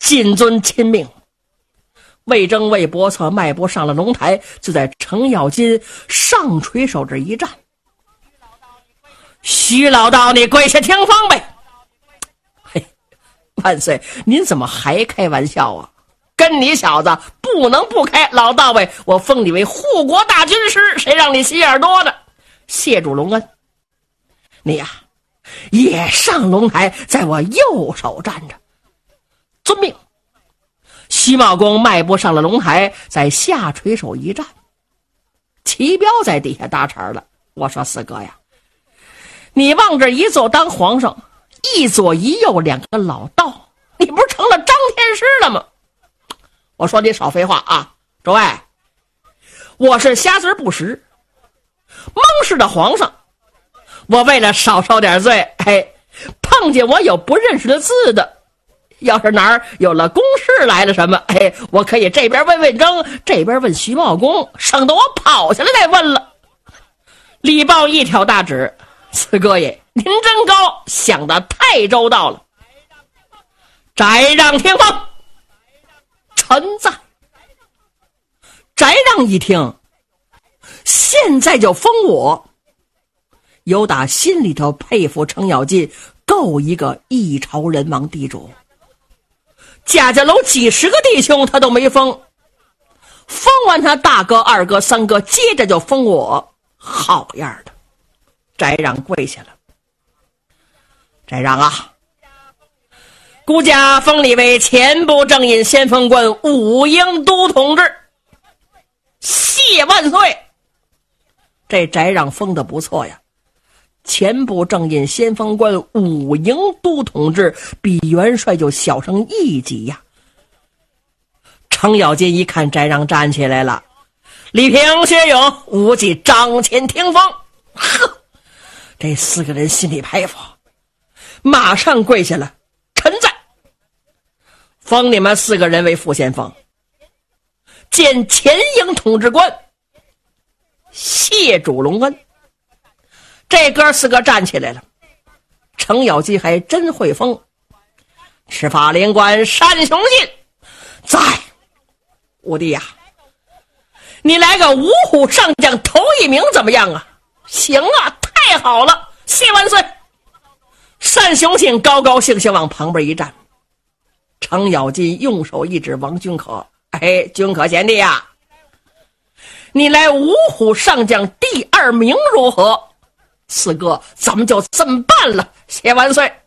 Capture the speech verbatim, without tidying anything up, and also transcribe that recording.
谨遵亲命。魏征、魏伯策迈步上了龙台，就在程咬金上垂手这一站。徐老道，你跪下听风呗。嘿，万岁，您怎么还开玩笑啊？跟你小子不能不开。老道尉，我封你为护国大军师，谁让你心眼多的？谢主隆恩。你呀、啊，也上龙台，在我右手站着。遵命。徐茂公迈步上了龙台，在下垂手一站。齐彪在底下搭茬了。我说四哥呀，你往这一坐当皇上，一左一右两个老道，你不是成了张天师了吗？我说你少废话啊！诸位，我是瞎子不识蒙氏的皇上，我为了少受点罪，哎，碰见我有不认识的字的，要是哪儿有了公事来了什么，哎，我可以这边问魏征，这边问徐茂公，省得我跑下来再问了。李豹一挑大指，四哥爷，您真高，想得太周到了。翟让听风。臣在。翟让一听，现在就封我，有打心里头佩服程咬金，够一个一朝人王地主。贾家楼几十个弟兄他都没封，封完他大哥、二哥、三哥，接着就封我，好样的！翟让跪下了。翟让啊，孤家封你为前部正印先锋官、武营都统制，谢万岁！这翟让封的不错呀，前部正印先锋官、武营都统制，比元帅就小升一级呀。程咬金一看翟让站起来了，李平、薛勇、无忌张前听风。呵，这四个人心里佩服，马上跪下了。臣在。封你们四个人为副先锋，见前营统制官，谢主隆恩。这哥四个站起来了。程咬金还真会封。赤发灵官单雄信在。五弟呀、啊，你来个五虎上将头一名怎么样啊？行啊，太好了，谢万岁！单雄信高高兴兴往旁边一站。程咬金用手一指王君可，哎，君可贤弟呀、啊，你来五虎上将第二名如何？四哥，咱们就这么办了，谢万岁！